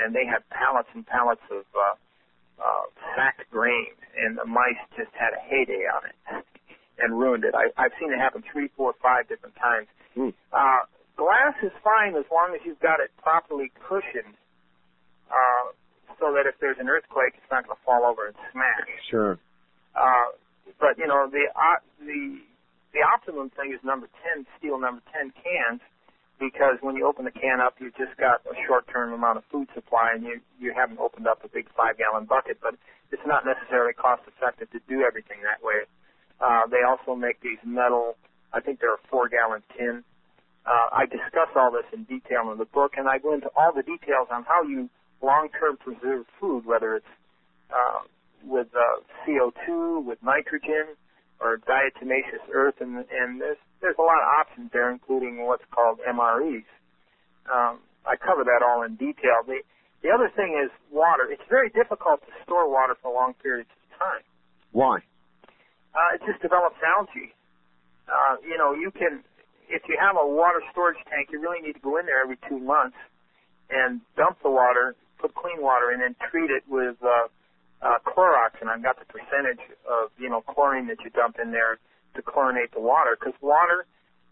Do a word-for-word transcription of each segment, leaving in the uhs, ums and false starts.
and they had pallets and pallets of uh, uh, sacked grain, and the mice just had a heyday on it and ruined it. I, I've seen it happen three, four, five different times. Mm. Uh, glass is fine as long as you've got it properly cushioned, uh, so that if there's an earthquake, it's not going to fall over and smash. Sure. Uh, but you know the uh, the the optimum thing is number ten steel number ten cans, because when you open the can up, you've just got a short-term amount of food supply, and you you haven't opened up a big five-gallon bucket. But it's not necessarily cost-effective to do everything that way. Uh, they also make these metal, I think they're a four-gallon tin. Uh, I discuss all this in detail in the book, and I go into all the details on how you long-term preserve food, whether it's uh, with uh, C O two, with nitrogen, or diatomaceous earth, and, and there's, there's a lot of options there, including what's called M R Es. Um, I cover that all in detail. The, the other thing is water. It's very difficult to store water for long periods of time. Why? Uh, it just develops algae. Uh, you know, you can, if you have a water storage tank, you really need to go in there every two months and dump the water, put clean water in, and treat it with uh, uh, Clorox. And I've got the percentage of, you know, chlorine that you dump in there to chlorinate the water, because water,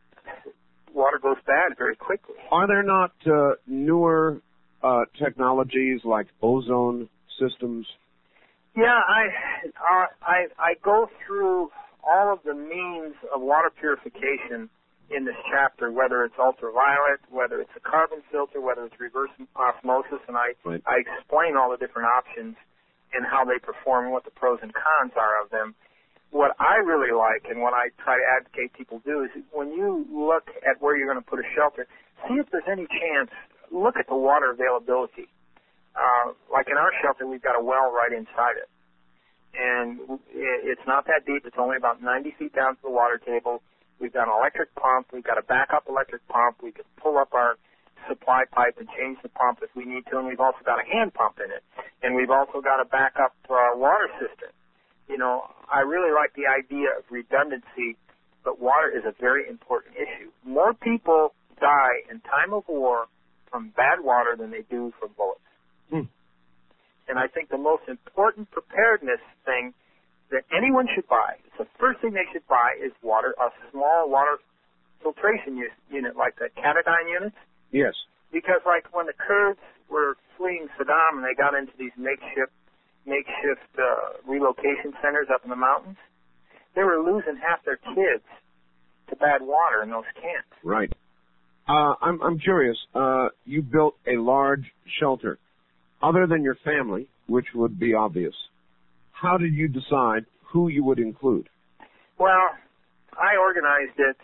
water goes bad very quickly. Are there not uh, newer uh, technologies like ozone systems? Yeah, I, uh, I I go through all of the means of water purification in this chapter, whether it's ultraviolet, whether it's a carbon filter, whether it's reverse osmosis, and I, right. I explain all the different options and how they perform and what the pros and cons are of them. What I really like and what I try to advocate people do is when you look at where you're going to put a shelter, see if there's any chance, look at the water availability. Uh, like in our shelter, we've got a well right inside it. And it's not that deep. It's only about ninety feet down to the water table. We've got an electric pump. We've got a backup electric pump. We can pull up our supply pipe and change the pump if we need to. And we've also got a hand pump in it. And we've also got a backup uh, water system. You know, I really like the idea of redundancy, but water is a very important issue. More people die in time of war from bad water than they do from bullets. Hmm. And I think the most important preparedness thing that anyone should buy, it's the first thing they should buy, is water, a small water filtration unit like the Katadyn units. Yes. Because like when the Kurds were fleeing Saddam and they got into these makeshift makeshift uh, relocation centers up in the mountains, they were losing half their kids to bad water in those camps. Right. Uh, I'm, I'm curious. Uh, you built a large shelter. Other than your family, which would be obvious, how did you decide who you would include? Well, I organized it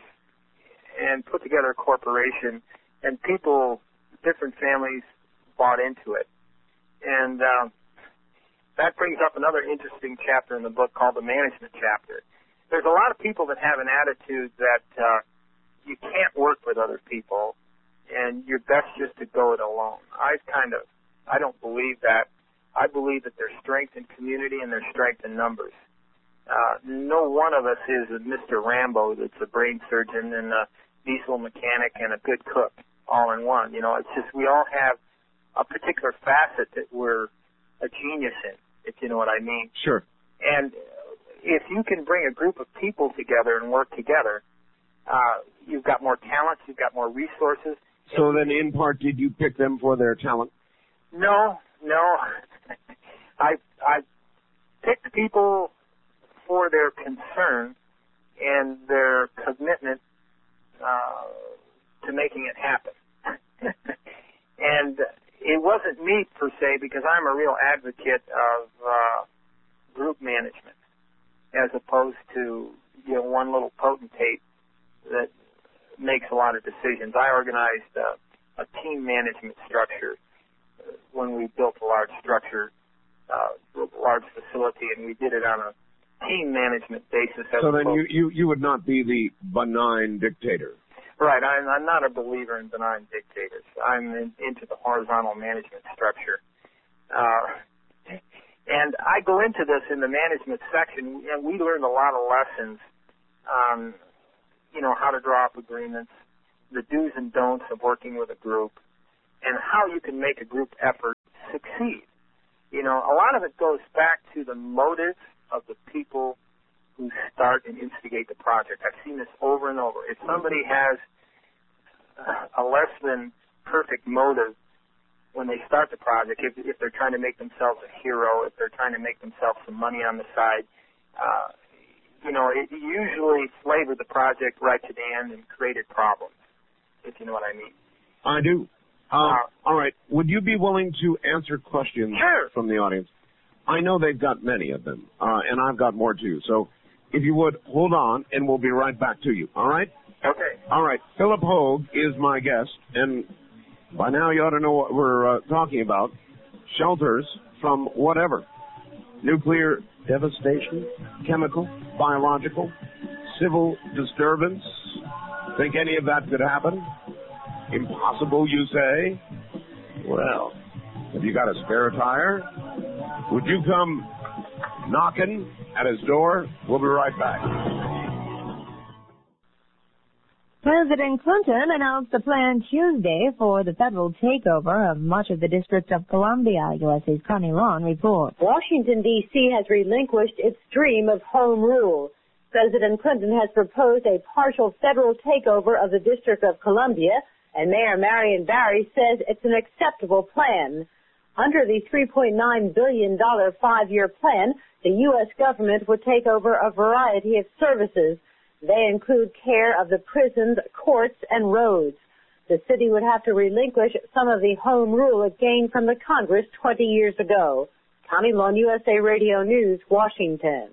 and put together a corporation, and people, different families, bought into it. And uh, that brings up another interesting chapter in the book called the management chapter. There's a lot of people that have an attitude that uh, you can't work with other people, and you're best just to go it alone. I kind of, I don't believe that. I believe that there's strength in community and there's strength in numbers. Uh, no one of us is a Mister Rambo that's a brain surgeon and a diesel mechanic and a good cook all in one. You know, it's just we all have a particular facet that we're a genius in, if you know what I mean. Sure. And if you can bring a group of people together and work together, uh, you've got more talent, you've got more resources. So then, in part, did you pick them for their talent? No, no. I I picked people for their concern and their commitment uh, to making it happen. And it wasn't me per se, because I'm a real advocate of uh, group management as opposed to, you know, one little potentate that makes a lot of decisions. I organized uh, a team management structure when we built a large structure, uh, a large facility, and we did it on a team management basis. So then you, you, you would not be the benign dictator. Right. I'm, I'm not a believer in benign dictators. I'm in, into the horizontal management structure. Uh, and I go into this in the management section, and we learned a lot of lessons on, you know, how to draw up agreements, the do's and don'ts of working with a group, and how you can make a group effort succeed. You know, a lot of it goes back to the motives of the people who start and instigate the project. I've seen this over and over. If somebody has a less than perfect motive when they start the project, if, if they're trying to make themselves a hero, if they're trying to make themselves some money on the side, uh, you know, it usually flavored the project right to the end and created problems, if you know what I mean. I do. Uh, uh, all right. Would you be willing to answer questions sure. from the audience? I know they've got many of them, uh, and I've got more too. So if you would, hold on, and we'll be right back to you. All right? Okay. All right. Philip Hoag is my guest, and by now you ought to know what we're uh, talking about. Shelters from whatever. Nuclear devastation, chemical, biological, civil disturbance. Think any of that could happen? Impossible, you say? Well, have you got a spare tire? Would you come knocking at his door? We'll be right back. President Clinton announced a plan Tuesday for the federal takeover of much of the District of Columbia. U S A's Connie Long reports. Washington, D C has relinquished its dream of home rule. President Clinton has proposed a partial federal takeover of the District of Columbia, and Mayor Marion Barry says it's an acceptable plan. Under the three point nine billion dollars five-year plan, the U S government would take over a variety of services. They include care of the prisons, courts, and roads. The city would have to relinquish some of the home rule it gained from the Congress twenty years ago. Connie Long, U S A Radio News, Washington.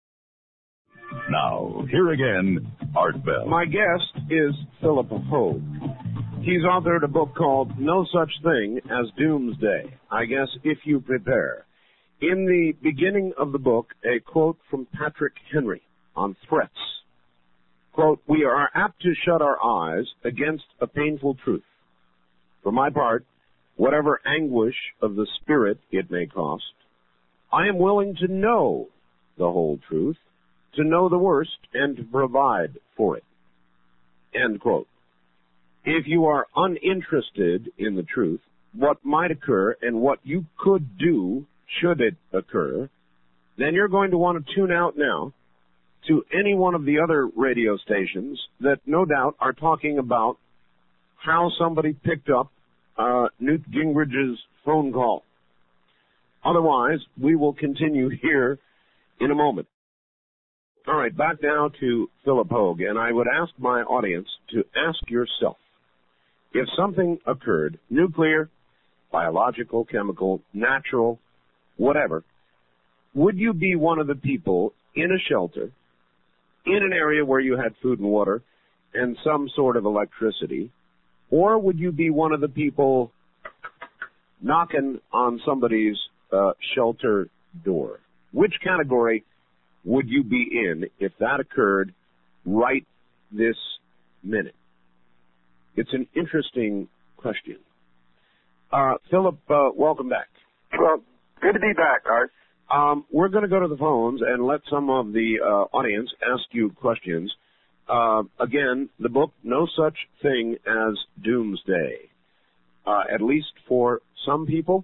Now, here again, Art Bell. My guest is Philip Hoag. He's authored a book called No Such Thing as Doomsday, I guess if you prepare. In the beginning of the book, a quote from Patrick Henry on threats. Quote, we are apt to shut our eyes against a painful truth. For my part, whatever anguish of the spirit it may cost, I am willing to know the whole truth, to know the worst, and to provide for it. End quote. If you are uninterested in the truth, what might occur and what you could do should it occur, then you're going to want to tune out now to any one of the other radio stations that no doubt are talking about how somebody picked up uh, Newt Gingrich's phone call. Otherwise, we will continue here in a moment. All right, back now to Philip Hoag, and I would ask my audience to ask yourself, if something occurred, nuclear, biological, chemical, natural, whatever, would you be one of the people in a shelter in an area where you had food and water and some sort of electricity, or would you be one of the people knocking on somebody's uh, shelter door? Which category would you be in if that occurred right this minute? It's an interesting question. Uh, Philip, uh, welcome back. Well, good to be back, Art. Um, we're going to go to the phones and let some of the uh, audience ask you questions. Uh, again, the book, No Such Thing as Doomsday, uh, at least for some people.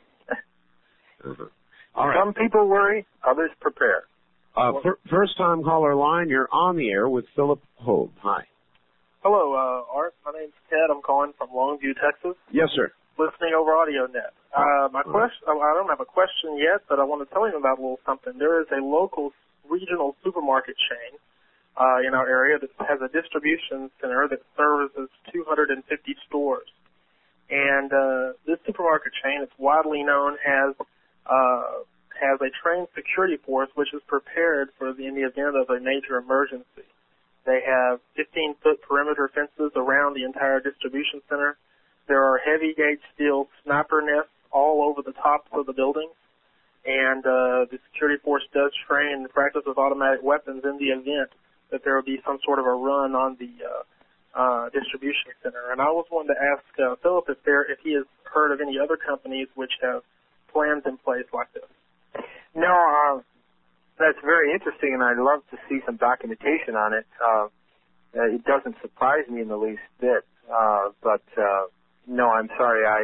uh-huh. All right. Some people worry, others prepare. Uh, fir- first-time caller line, you're on the air with Philip Hoag. Hi. Hello, uh, Art. My name's Ted. I'm calling from Longview, Texas. Yes, sir. Listening over AudioNet. Uh, my question, I don't have a question yet, but I want to tell you about a little something. There is a local regional supermarket chain uh, in our area that has a distribution center that services two hundred fifty stores. And uh, this supermarket chain is widely known as uh, has a trained security force which is prepared for the, in the event of a major emergency. They have fifteen-foot perimeter fences around the entire distribution center. There are heavy gauge steel sniper nests all over the tops of the buildings, and uh, the security force does train the practice of automatic weapons in the event that there will be some sort of a run on the uh, uh, distribution center. And I was wanting to ask uh, Philip if there, if he has heard of any other companies which have plans in place like this. No, uh, that's very interesting, and I'd love to see some documentation on it. Uh, it doesn't surprise me in the least bit, uh, but uh, no, I'm sorry, I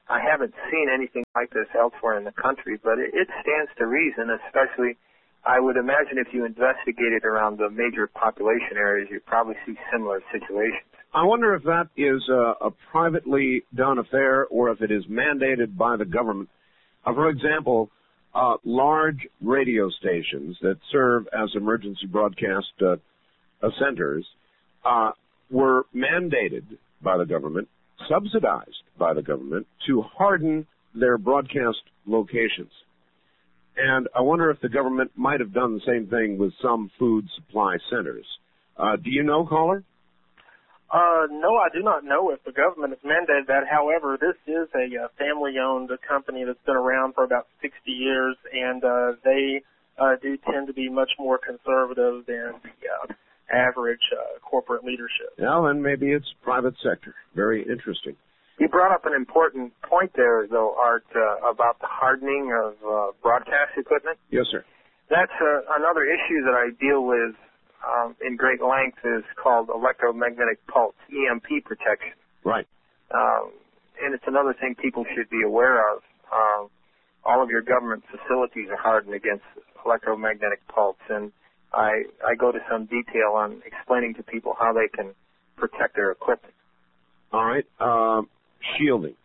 I haven't seen anything like this elsewhere in the country, but it, it stands to reason, especially I would imagine if you investigated around the major population areas, you'd probably see similar situations. I wonder if that is a, a privately done affair or if it is mandated by the government. Uh, for example, uh, large radio stations that serve as emergency broadcast uh, uh, centers uh, were mandated by the government, subsidized by the government, to harden their broadcast locations. And I wonder if the government might have done the same thing with some food supply centers. Uh, do you know, caller? Uh, no, I do not know if the government has mandated that. However, this is a uh, family-owned company that's been around for about sixty years, and uh, they uh, do tend to be much more conservative than the uh, average uh, corporate leadership. Well, then maybe it's private sector. Very interesting. You brought up an important point there, though, Art, uh, about the hardening of uh, broadcast equipment. Yes, sir. That's uh, another issue that I deal with um, in great length is called electromagnetic pulse, E M P protection. Right. Um, and it's another thing people should be aware of. Um, all of your government facilities are hardened against electromagnetic pulse, and I, I go to some detail on explaining to people how they can protect their equipment. All right. Uh, shielding.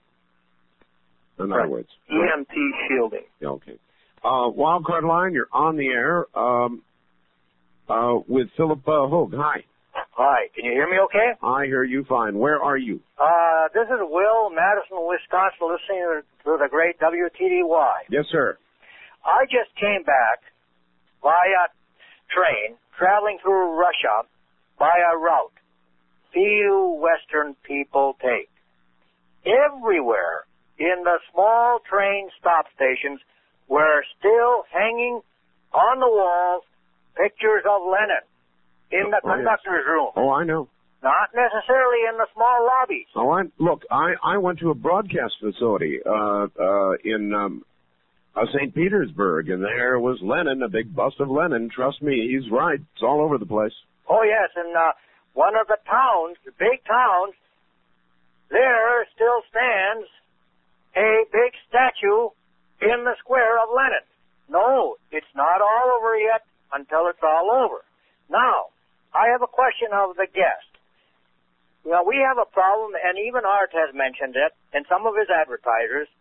In other right. words. E M P shielding. Yeah, okay. Uh, Wildcard Line, you're on the air um, uh, with Philip uh, Hoag. Hi. Hi. Can you hear me okay? I hear you fine. Where are you? Uh, this is Will, Madison, Wisconsin, listening to the great W T D Y. Yes, sir. I just came back via train, traveling through Russia by a route few Western people take. Everywhere in the small train stop stations were still hanging on the walls pictures of Lenin in the oh, conductor's yes. room. Oh, I know. Not necessarily in the small lobbies. Oh, I look. I I went to a broadcast facility uh, uh, in um, uh, Saint Petersburg, and there was Lenin, a big bust of Lenin. Trust me, he's right. It's all over the place. Oh yes, and uh, one of the towns, the big towns, there still stands a big statue in the square of Lenin. No, it's not all over yet until it's all over. Now, I have a question of the guest. Well, we have a problem, and even Art has mentioned it, and some of his advertisers,